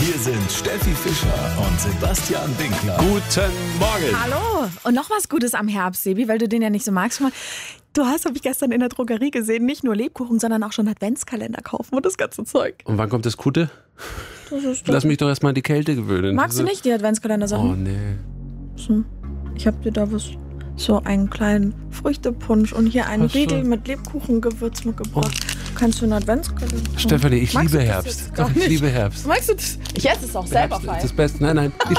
Hier sind Steffi Fischer und Sebastian Winkler. Guten Morgen. Hallo. Und noch was Gutes am Herbst, Sebi, weil du den ja nicht so magst. Du hast, habe ich gestern in der Drogerie gesehen, nicht nur Lebkuchen, sondern auch schon Adventskalender kaufen und das ganze Zeug. Und wann kommt das Gute? Das ist Lass mich doch erstmal an die Kälte gewöhnen. Magst du nicht die Adventskalender-Sachen? Oh, nee. So, ich habe dir da so einen kleinen Früchtepunsch und hier einen Ach so. Riegel mit Lebkuchengewürz mitgebracht. Kannst du einen Adventskalender? Stefanie, ich Magst liebe du das Herbst. jetzt gar Doch, ich nicht? liebe Herbst. Magst du das? Ich esse es auch selber Herbst fein. ist das Beste. Nein,